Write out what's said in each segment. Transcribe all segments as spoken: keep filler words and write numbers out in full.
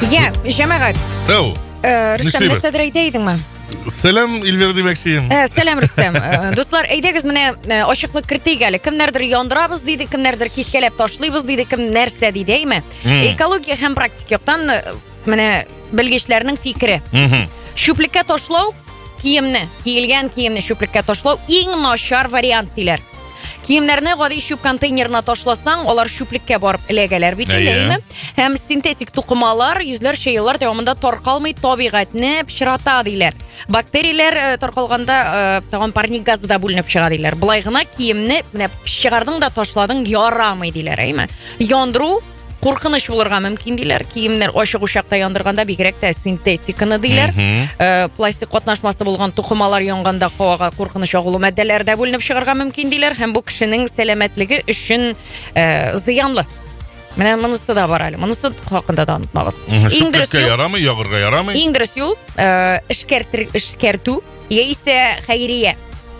Я, жамағат. Ау. Рүстем, нәрседір айтайдың ма? Сәлем, Илвер демекшiyim. Сәлем, Рүстем. Достар, әйдегіз міне ашықлық кіртейік әлі. Кімдердір яндырабыз дейді, кімдердір кескелеп ташлайбыз дейді, кім нәрсе дейді, әйме? Экология һәм практикияқтан міне білгечлерінің фикірі. Шүплікке ташлау, киімні, киілген киімні шүплікке ташлау ең нашар вариант дейлер. Киемнәрне гади шүп контейнерына ташласаң, алар шүплеккә барып эләгәләр бит инде. Һәм синтетик тукымалар йөзләрчә еллар дәвамында таркалмый, табигатьне пычрата диләр. Бактерияләр таркалганда тагын парник газы да бүленеп чыга диләр. Булай гына киемне менә пычыгардың да ташладың ярамый диләр, әйме? Яндыру Куркыныч булырга мөмкин диләр. Киемнәр ачык учакта яндырганда бигрәк тә синтетиканы диләр. Пластик катнашмасы булган тукымалар янганда һавага куркыныч агылу матдәләре дә бүленеп чыгарга мөмкин диләр. Һәм бу кешенең сәламәтлеге өчен зыянлы. Менә монысы да бар әле. Монысы хакында да онытмагыз. Иң дөресе ярамый, ягырга ярамый. Иң дөресе юл эшкәртер эшкәртү яисә хәйрия.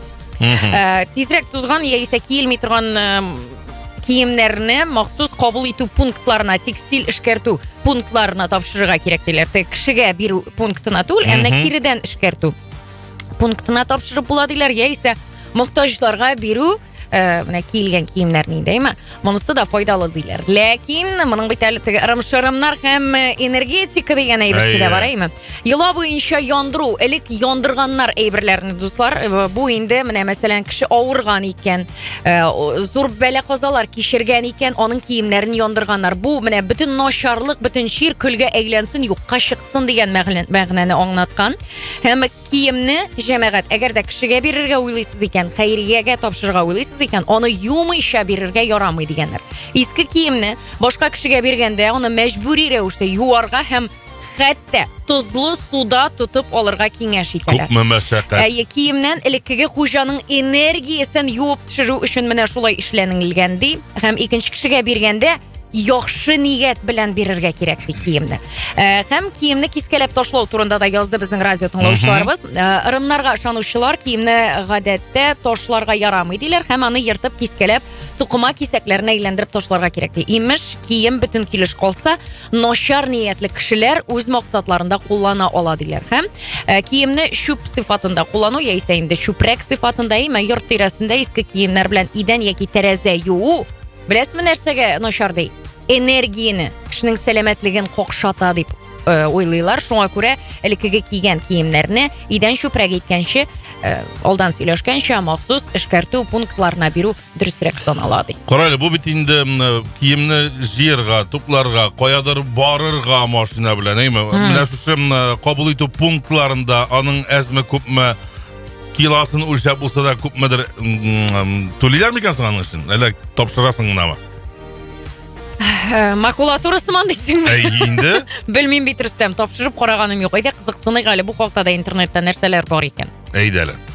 Тизрәк тузган яисә киелми торган киемнәрне махсус кабул итү пунктларына, текстиль эшкәртү пунктларына тапшырырга кирәк диләр. Кешегә бирү пунктына түгел, әмма киредән эшкәртү пунктына тапшырып була диләр, яисә мохтаҗларга бирү менә киелгән киемнәрне дәйме? Монысы да файдалы диләр. Ләкин моның бит әле теге ырым-шырымнар һәм энергетика дигән әйберсе дә бар, әйме? Йола буенча яндыру, элек яндырганнар әйберләрне дуслар, бу инде менә мәсәлән кеше авырган икән, зур бәла казалар кичергән икән, аның киемнәрен яндырганнар. Бу менә бөтен начарлык, бөтен шир көлгә әйләнсен, юкка чыксын дигән мәгънәне аңлаткан. Һәм киемне җәмәгать, әгәр дә кешегә бирергә уйлыйсыз икән, хәйриягә тапшырырга уйлыйсыз икән, аны юмыйча бирергә ярамый дигәннәр. Иске киемне башка кешегә биргәндә, аны мәҗбүри рәвештә юарга һәм хәтта тузлы суда тотып алырга киңәш итәләр. Күпме мәшәкать. Әйе, киемнән элеккеге хуҗаның энергиясен юып төшерү өчен менә шулай эшләнелгән ди. Һәм икенче кешегә биргәндә яхшы ният белән бирергә кирәк ди киемне. Һәм киемне кискәләп ташлау турында да язды безнең радио тыңлаучыларыбыз. Ырымнарга ышанучылар киемне гадәттә ташларга ярамый диләр һәм аны ертып кискәләп тукыма кисәкләренә әйләндереп ташларга кирәк ди. Имеш, кием бөтен килеш калса, начар ниятле кешеләр үз максатларында куллана ала диләр. Һәм киемне шүп сыйфатында куллану яисә инде шүпрәк сыйфатында, әйме, йорт тирәсендә иске киемнәр белән идән яки тәрәзә юу. Беләсезме нәрсәгә начар ди? Энергияне, кешенең сәламәтлеген какшата дип уйлыйлар. Шуңа күрә элеккеге кигән киемнәрне идән шүпрәк иткәнче, алдан сөйләшкәнчә махсус эшкәртү пунктларына бирү дөресрәк санала ди. Карале, бу бит инде киемне җыярга, тупларга, каядыр барырга машина белән, әйме? Менә шушы кабул итү пунктларында аның әзме күпме килосын үлчәп булса да күпмедер түлиләр микән соң аның өчен? Әллә тапшырасың гынамы? Макулатурасы ман дисеңме? Әй, инде? Белмим бит, Рөстәм, тапшырып караганым юк. Әйдә кызыксыныйк әле, бу хакта да интернетта нәрсәләр бар икән. Әйдәле.